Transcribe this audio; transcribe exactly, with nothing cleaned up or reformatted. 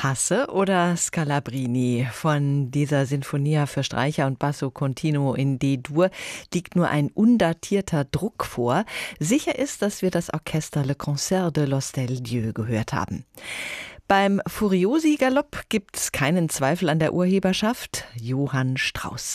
Hasse oder Scalabrini? Von dieser Sinfonia für Streicher und Basso Continuo in D-Dur liegt nur ein undatierter Druck vor. Sicher ist, dass wir das Orchester Le Concert de l'Hostel Dieu gehört haben. Beim Furiosi-Galopp gibt es keinen Zweifel an der Urheberschaft. Johann Strauss.